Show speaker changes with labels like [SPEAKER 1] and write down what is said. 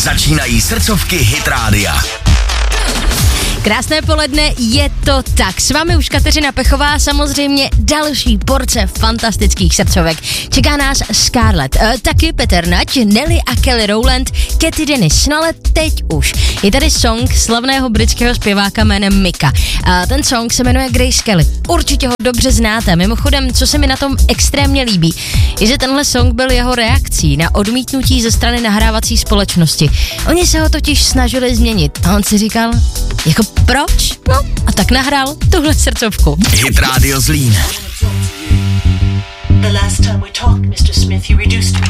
[SPEAKER 1] Začínají srdcovky Hit Rádia.
[SPEAKER 2] Krásné poledne, je to tak. S vámi už Kateřina Pechová, samozřejmě další porce fantastických srdcovek. Čeká nás Scarlett, taky Petr Nať, Nelly a Kelly Rowland, Katy Dennis. No ale teď už. Je tady song slavného britského zpěváka jménem Mika. Ten song se jmenuje Grace Kelly. Určitě ho dobře znáte. Mimochodem, co se mi na tom extrémně líbí, je, že tenhle song byl jeho reakcí na odmítnutí ze strany nahrávací společnosti. Oni se ho totiž snažili změnit a on si říkal, jako proč? No a tak nahrál tuhle srdcovku.
[SPEAKER 1] Hit Radio Zlín.
[SPEAKER 3] The last time we talked, Mr. Smith, you reduced me